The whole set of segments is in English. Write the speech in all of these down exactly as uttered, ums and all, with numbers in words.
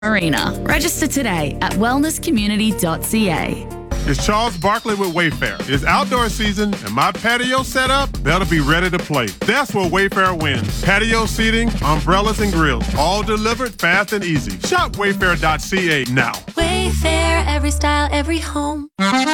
Arena. Register today at wellness community dot c a. It's Charles Barkley with Wayfair. It's outdoor season, and my patio set up, that'll be ready to play. That's where Wayfair wins. Patio seating, umbrellas, and grills, all delivered fast and easy. Shop wayfair dot c a now. Wayfair, every style, every home.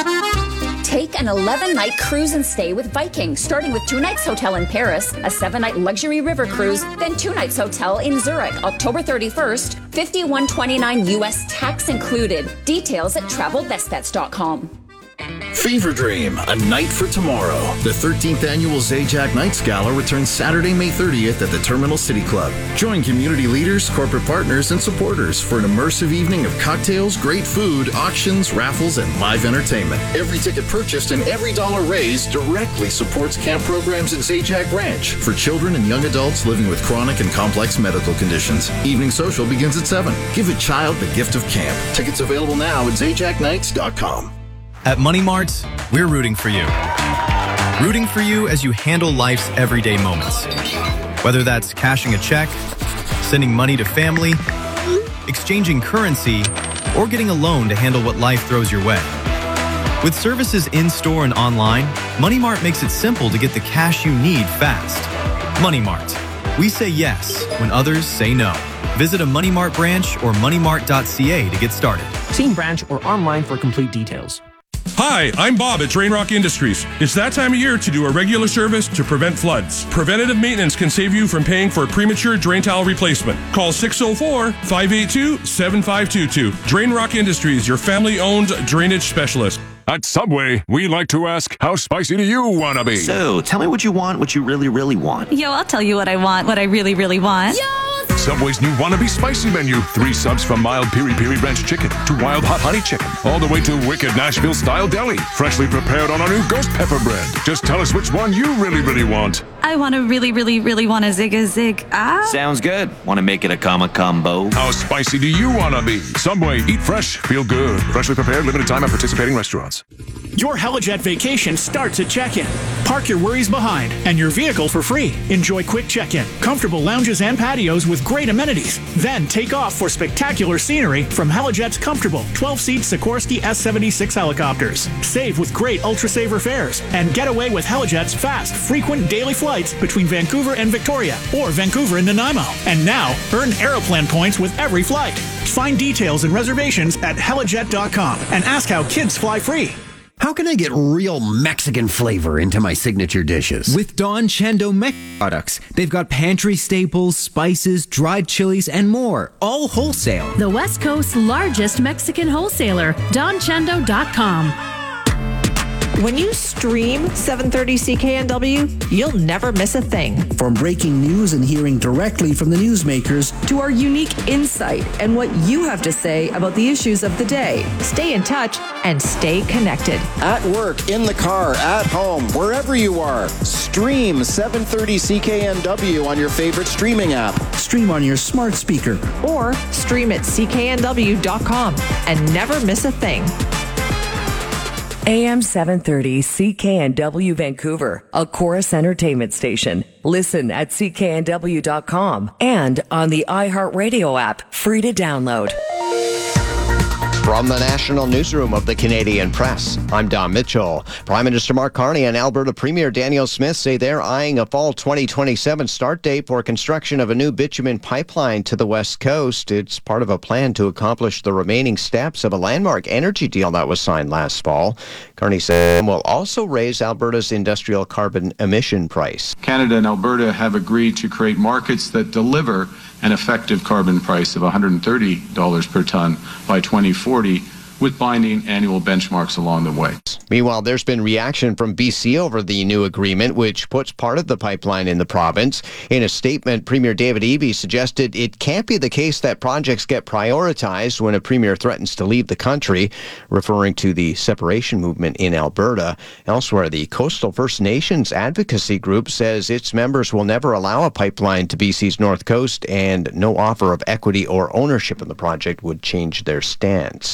Take an eleven-night cruise and stay with Viking, starting with two nights hotel in Paris, a seven-night luxury river cruise, then two nights hotel in Zurich, October thirty-first, fifty-one twenty-nine U S tax included. Details at travel best bets dot com. Fever Dream, a night for tomorrow. The thirteenth annual Zajac Nights Gala returns Saturday, May thirtieth at the Terminal City Club. Join community leaders, corporate partners, and supporters for an immersive evening of cocktails, great food, auctions, raffles, and live entertainment. Every ticket purchased and every dollar raised directly supports camp programs at Zajac Ranch for children and young adults living with chronic and complex medical conditions. Evening social begins at seven. Give a child the gift of camp. Tickets available now at zajac nights dot com. At Money Mart, we're rooting for you. Rooting for you as you handle life's everyday moments. Whether that's cashing a check, sending money to family, exchanging currency, or getting a loan to handle what life throws your way. With services in-store and online, Money Mart makes it simple to get the cash you need fast. Money Mart. We say yes when others say no. Visit a Money Mart branch or money mart dot c a to get started. See in branch or online for complete details. Hi, I'm Bob at Drain Rock Industries. It's that time of year to do a regular service to prevent floods. Preventative maintenance can save you from paying for a premature drain tile replacement. Call six oh four, five eight two, seven five two two. Drain Rock Industries, your family-owned drainage specialist. At Subway, we like to ask, how spicy do you want to be? So, tell me what you want, what you really, really want. Yo, I'll tell you what I want, what I really, really want. Yo! Subway's new Wannabe Spicy menu. Three subs from mild piri piri ranch chicken to wild hot honey chicken, all the way to wicked Nashville style deli, freshly prepared on our new ghost pepper bread. Just tell us which one you really, really want. I want to really, really, really want a zig a zig ah. Sounds good. Want to make it a comma combo? How spicy do you want to be? Subway, eat fresh, feel good. Freshly prepared, limited time at participating restaurants. Your Helijet vacation starts at check-in. Park your worries behind and your vehicle for free. Enjoy quick check-in, comfortable lounges and patios with great amenities. Then take off for spectacular scenery from Helijet's comfortable twelve-seat Sikorsky S seventy-six helicopters. Save with great Ultra-Saver fares and get away with Helijet's fast, frequent daily flights between Vancouver and Victoria or Vancouver and Nanaimo. And now, earn Aeroplan points with every flight. Find details and reservations at helijet dot com and ask how kids fly free. How can I get real Mexican flavor into my signature dishes? With Don Chendo Mex products. They've got pantry staples, spices, dried chilies, and more, all wholesale. The West Coast's largest Mexican wholesaler, don chendo dot com. When you stream seven thirty C K N W, you'll never miss a thing. From breaking news and hearing directly from the newsmakers to our unique insight and what you have to say about the issues of the day. Stay in touch and stay connected. At work, in the car, at home, wherever you are, stream seven thirty C K N W on your favorite streaming app. Stream on your smart speaker. Or stream at c k n w dot com and never miss a thing. A M seven thirty C K N W Vancouver, a Chorus Entertainment station. Listen at c k n w dot com and on the iHeartRadio app, free to download. From the National Newsroom of the Canadian Press, I'm Don Mitchell. Prime Minister Mark Carney and Alberta Premier Danielle Smith say they're eyeing a fall twenty twenty-seven start date for construction of a new bitumen pipeline to the West Coast. It's part of a plan to accomplish the remaining steps of a landmark energy deal that was signed last fall. Carney said it will also raise Alberta's industrial carbon emission price. Canada and Alberta have agreed to create markets that deliver an effective carbon price of one hundred thirty dollars per ton by twenty forty, with binding annual benchmarks along the way. Meanwhile, there's been reaction from B C over the new agreement, which puts part of the pipeline in the province. In a statement, Premier David Eby suggested it can't be the case that projects get prioritized when a premier threatens to leave the country, referring to the separation movement in Alberta. Elsewhere, the Coastal First Nations Advocacy Group says its members will never allow a pipeline to B C's North Coast, and no offer of equity or ownership in the project would change their stance.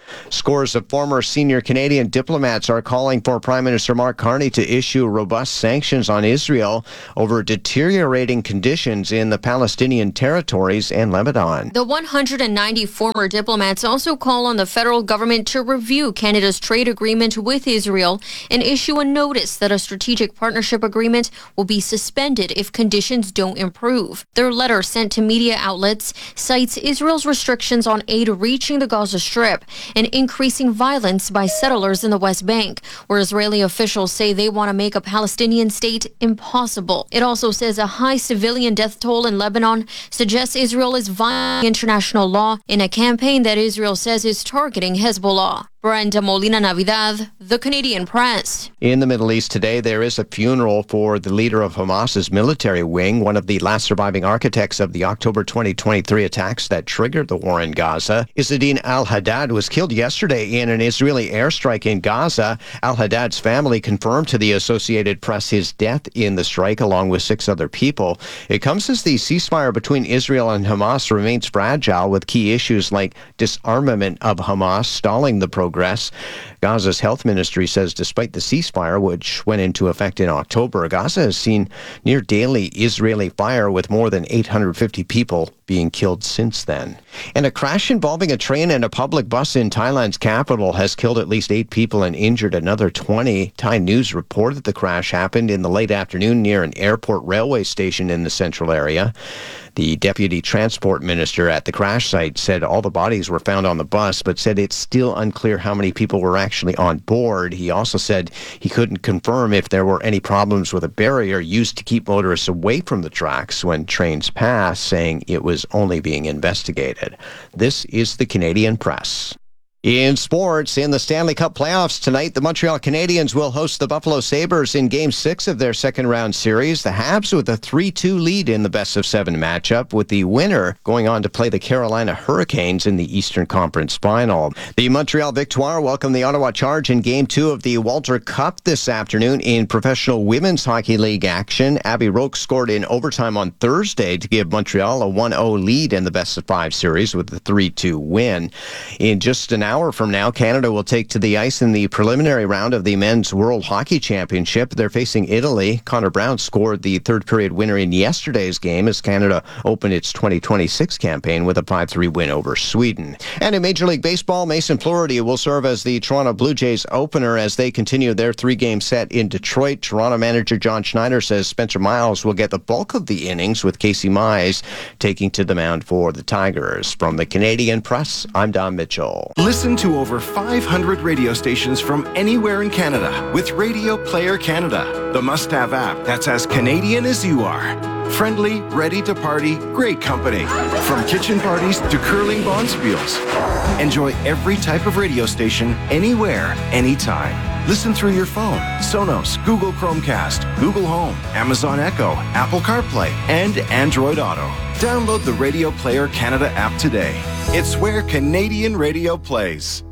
Scores of former senior Canadian diplomats are calling for Prime Minister Mark Carney to issue robust sanctions on Israel over deteriorating conditions in the Palestinian territories and Lebanon. The one hundred ninety former diplomats also call on the federal government to review Canada's trade agreement with Israel and issue a notice that a strategic partnership agreement will be suspended if conditions don't improve. Their letter, sent to media outlets, cites Israel's restrictions on aid reaching the Gaza Strip and increasing violence by settlers in the West Bank, where Israeli officials say they want to make a Palestinian state impossible. It also says a high civilian death toll in Lebanon suggests Israel is violating international law in a campaign that Israel says is targeting Hezbollah. Brenda Molina Navidad, The Canadian Press. In the Middle East today, there is a funeral for the leader of Hamas's military wing, one of the last surviving architects of the October twenty twenty-three attacks that triggered the war in Gaza. Izzedine al-Haddad was killed yesterday in an Israeli airstrike in Gaza. Al-Haddad's family confirmed to the Associated Press his death in the strike, along with six other people. It comes as the ceasefire between Israel and Hamas remains fragile, with key issues like disarmament of Hamas stalling the program. Gaza's health ministry says despite the ceasefire, which went into effect in October, Gaza has seen near daily Israeli fire, with more than eight hundred fifty people being killed since then. And a crash involving a train and a public bus in Thailand's capital has killed at least eight people and injured another twenty. Thai News reported the crash happened in the late afternoon near an airport railway station in the central area. The deputy transport minister at the crash site said all the bodies were found on the bus, but said it's still unclear how many people were actually on board. He also said he couldn't confirm if there were any problems with a barrier used to keep motorists away from the tracks when trains pass, saying it was only being investigated. This is the Canadian Press. In sports, in the Stanley Cup playoffs tonight, the Montreal Canadiens will host the Buffalo Sabres in Game six of their second-round series. The Habs with a three two lead in the best-of-seven matchup, with the winner going on to play the Carolina Hurricanes in the Eastern Conference Final. The Montreal Victoire welcomed the Ottawa Charge in Game two of the Walter Cup this afternoon in Professional Women's Hockey League action. Abby Roque scored in overtime on Thursday to give Montreal a one oh lead in the best-of-five series with the three two win. In just an hour An hour from now, Canada will take to the ice in the preliminary round of the Men's World Hockey Championship. They're facing Italy. Connor Brown scored the third-period winner in yesterday's game as Canada opened its twenty twenty-six campaign with a five three win over Sweden. And in Major League Baseball, Mason Flaherty will serve as the Toronto Blue Jays opener as they continue their three-game set in Detroit. Toronto manager John Schneider says Spencer Miles will get the bulk of the innings, with Casey Mize taking to the mound for the Tigers. From the Canadian Press, I'm Don Mitchell. Listen to over five hundred radio stations from anywhere in Canada with Radio Player Canada, the must-have app that's as Canadian as you are. Friendly, ready to party, great company. From kitchen parties to curling bonspiels. Enjoy every type of radio station, anywhere, anytime. Listen through your phone, Sonos, Google Chromecast, Google Home, Amazon Echo, Apple CarPlay, and Android Auto. Download the Radio Player Canada app today. It's where Canadian radio plays.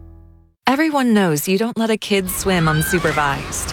Everyone knows you don't let a kid swim unsupervised.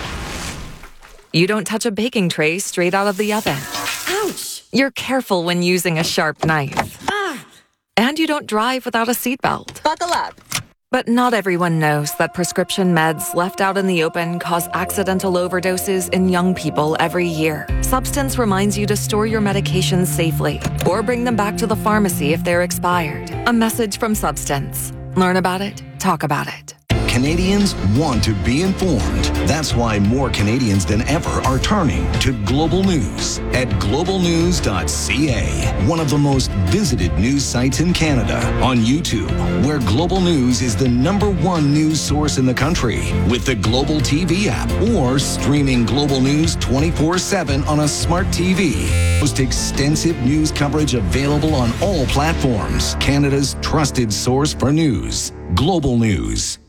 You don't touch a baking tray straight out of the oven. Ouch! You're careful when using a sharp knife. Ah! And you don't drive without a seatbelt. Buckle up. But not everyone knows that prescription meds left out in the open cause accidental overdoses in young people every year. Substance reminds you to store your medications safely or bring them back to the pharmacy if they're expired. A message from Substance. Learn about it, talk about it. Canadians want to be informed. That's why more Canadians than ever are turning to Global News at global news dot c a, one of the most visited news sites in Canada, on YouTube, where Global News is the number one news source in the country, with the Global T V app, or streaming Global News twenty-four seven on a smart T V. Most extensive news coverage available on all platforms. Canada's trusted source for news. Global News.